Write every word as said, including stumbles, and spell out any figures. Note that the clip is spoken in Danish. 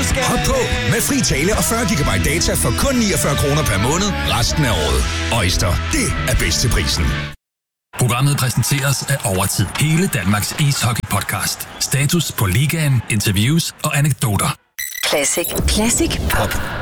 Hop på med fri tale og fyrre gigabyte data for kun niogfyrre kroner per måned resten af året. Øjster, det er bedst til prisen. Programmet præsenteres af Overtid. Hele Danmarks ishockey-podcast. Status på ligaen, interviews og anekdoter. Classic. Classic Pop.